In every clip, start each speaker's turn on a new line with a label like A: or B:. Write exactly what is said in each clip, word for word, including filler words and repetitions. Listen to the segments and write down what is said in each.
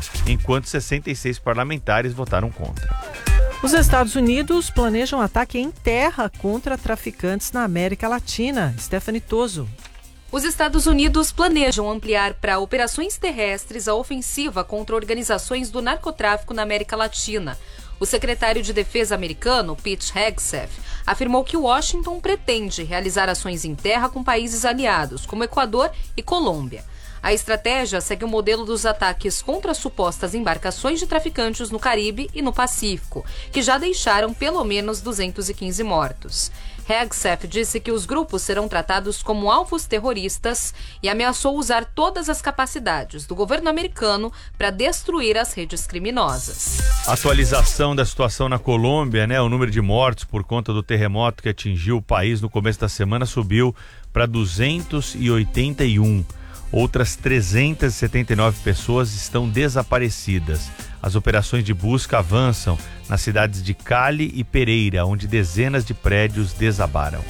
A: enquanto sessenta e seis parlamentares votaram contra.
B: Os Estados Unidos planejam ataque em terra contra traficantes na América Latina. Stephanie Toso.
C: Os Estados Unidos planejam ampliar para operações terrestres a ofensiva contra organizações do narcotráfico na América Latina. O secretário de Defesa americano, Pete Hegseth, afirmou que Washington pretende realizar ações em terra com países aliados, como Equador e Colômbia. A estratégia segue o modelo dos ataques contra supostas embarcações de traficantes no Caribe e no Pacífico, que já deixaram pelo menos duzentos e quinze mortos. Hegseth disse que os grupos serão tratados como alvos terroristas e ameaçou usar todas as capacidades do governo americano para destruir as redes criminosas.
A: Atualização da situação na Colômbia, né? O número de mortos por conta do terremoto que atingiu o país no começo da semana subiu para duzentos e oitenta e um. Outras trezentas e setenta e nove pessoas estão desaparecidas. As operações de busca avançam nas cidades de Cali e Pereira, onde dezenas de prédios desabaram.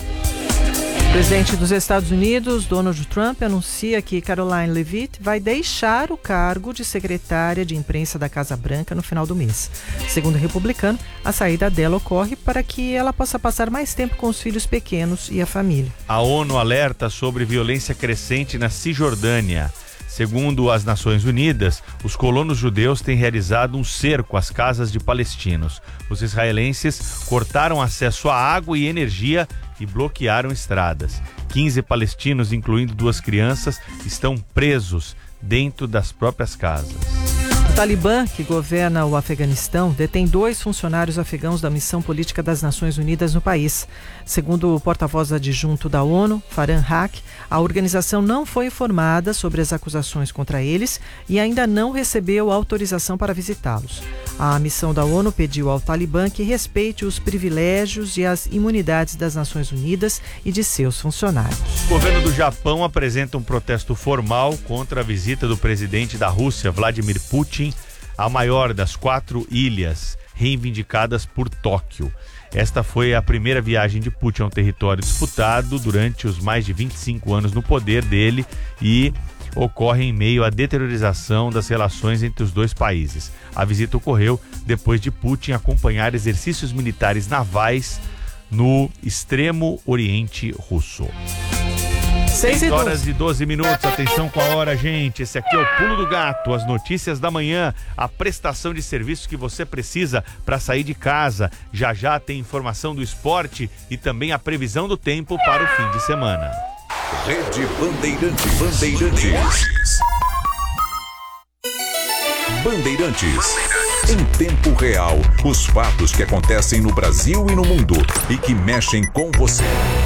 B: O presidente dos Estados Unidos, Donald Trump, anuncia que Caroline Leavitt vai deixar o cargo de secretária de imprensa da Casa Branca no final do mês. Segundo o republicano, a saída dela ocorre para que ela possa passar mais tempo com os filhos pequenos e a família.
A: A ONU alerta sobre violência crescente na Cisjordânia. Segundo as Nações Unidas, os colonos judeus têm realizado um cerco às casas de palestinos. Os israelenses cortaram acesso à água e energia e bloquearam estradas. quinze palestinos, incluindo duas crianças, estão presos dentro das próprias casas.
B: O Talibã, que governa o Afeganistão, detém dois funcionários afegãos da Missão Política das Nações Unidas no país. Segundo o porta-voz adjunto da ONU, Farhan Haq, a organização não foi informada sobre as acusações contra eles e ainda não recebeu autorização para visitá-los. A missão da ONU pediu ao Talibã que respeite os privilégios e as imunidades das Nações Unidas e de seus funcionários.
A: O governo do Japão apresenta um protesto formal contra a visita do presidente da Rússia, Vladimir Putin, a maior das quatro ilhas reivindicadas por Tóquio. Esta foi a primeira viagem de Putin a um território disputado durante os mais de vinte e cinco anos no poder dele e ocorre em meio à deteriorização das relações entre os dois países. A visita ocorreu depois de Putin acompanhar exercícios militares navais no extremo oriente russo. seis horas e doze minutos, atenção com a hora, gente. Esse aqui é o Pulo do Gato, as notícias da manhã, a prestação de serviços que você precisa para sair de casa. Já já tem informação do esporte e também a previsão do tempo para o fim de semana.
D: Rede Bandeirantes. Bandeirantes. Bandeirantes. Em tempo real, os fatos que acontecem no Brasil e no mundo e que mexem com você.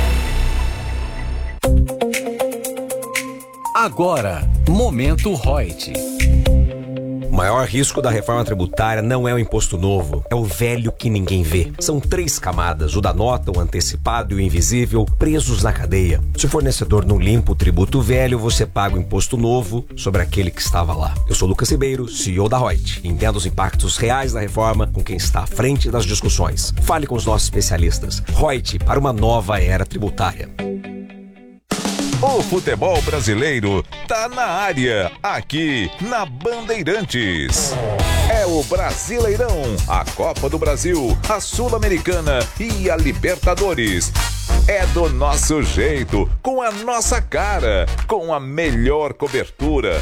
E: Agora, Momento Reut.
F: O maior risco da reforma tributária não é o imposto novo, é o velho que ninguém vê. São três camadas, o da nota, o antecipado e o invisível, presos na cadeia. Se o fornecedor não limpa o tributo velho, você paga o imposto novo sobre aquele que estava lá. Eu sou Lucas Ribeiro, C E O da Reut. Entenda os impactos reais da reforma com quem está à frente das discussões. Fale com os nossos especialistas. Reut, para uma nova era tributária.
D: O futebol brasileiro tá na área, aqui na Bandeirantes. É o Brasileirão, a Copa do Brasil, a Sul-Americana e a Libertadores. É do nosso jeito, com a nossa cara, com a melhor cobertura,